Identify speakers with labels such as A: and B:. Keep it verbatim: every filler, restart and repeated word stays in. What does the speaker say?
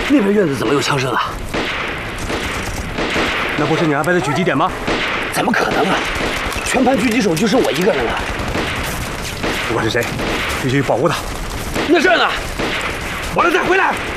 A: 那边院子怎么有枪声啊？
B: 那不是你安排的狙击点吗？
A: 怎么可能啊！全盘狙击手就剩我一个人了。
B: 不管是谁，必须保护他。
A: 那是呢，完了再回来。